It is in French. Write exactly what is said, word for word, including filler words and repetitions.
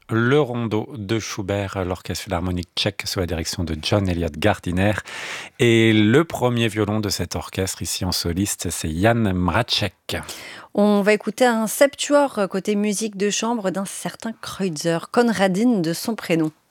le rondo de Schubert, l'orchestre philharmonique tchèque sous la direction de John Eliot Gardiner. Et le premier violon de cet orchestre, ici en soliste, c'est Jan Mracek. On va écouter un septuor côté musique de chambre d'un certain Kreutzer, Konradin de son prénom.